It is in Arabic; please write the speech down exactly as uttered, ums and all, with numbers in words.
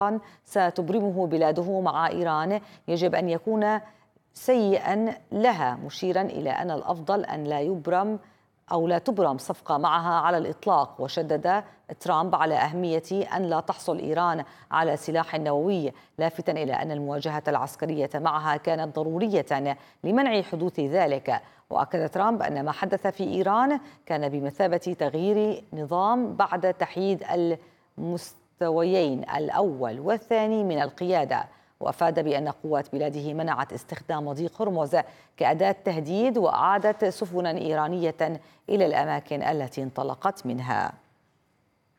ستبرمه بلاده مع إيران يجب أن يكون سيئا لها، مشيرا إلى أن الأفضل أن لا يبرم أو لا تبرم صفقة معها على الإطلاق. وشدد ترامب على أهمية أن لا تحصل إيران على سلاح نووي، لافتا إلى أن المواجهة العسكرية معها كانت ضرورية لمنع حدوث ذلك. وأكد ترامب أن ما حدث في إيران كان بمثابة تغيير نظام بعد تحييد المستويين الأول والثاني من القيادة. وأفاد بأن قوات بلاده منعت استخدام مضيق هرمز كأداة تهديد، وأعادت سفنا إيرانية إلى الأماكن التي انطلقت منها.